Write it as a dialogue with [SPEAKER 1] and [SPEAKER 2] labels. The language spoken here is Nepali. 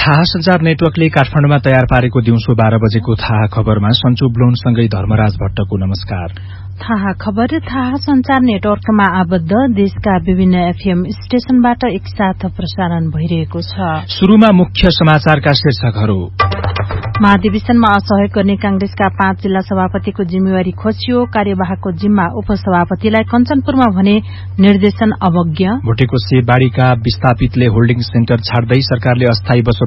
[SPEAKER 1] थाहा संचार नेटवर्कले काठमाडौँमा तयार पारेको दिउँसो 12 बजेको थाहा खबरमा सन्चु ब्लोनसँगै धर्मराज भट्टको नमस्कार।
[SPEAKER 2] थाहा खबर थाहा संचार नेटवर्कमा आबद्ध देशका विभिन्न एफएम स्टेशनबाट एकसाथ प्रसारण भइरहेको छ।
[SPEAKER 1] शुरूमा मुख्य समाचारका शीर्षकहरू।
[SPEAKER 2] महाधिवेशनमा असहयोग गर्ने कांग्रेसका 5 जिल्ला सभापतिको जिम्मेवारी खोजियो। कार्यवाहकको जिम्मा उपसभापतिलाई कञ्चनपुरमा भने निर्देशन अवज्ञ।
[SPEAKER 1] भुटेको सेबाड़ीका विस्थापितले होल्डिङ सेन्टर छाड्दै सरकारले अस्थायी